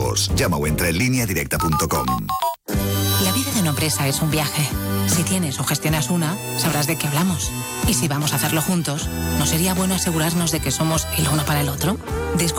seguros. Llama o entra en lineadirecta.com. La vida de una empresa es un viaje. Si tienes o gestionas una, sabrás de qué hablamos. Y si vamos a hacerlo juntos, ¿no sería bueno asegurarnos de que somos el uno para el otro?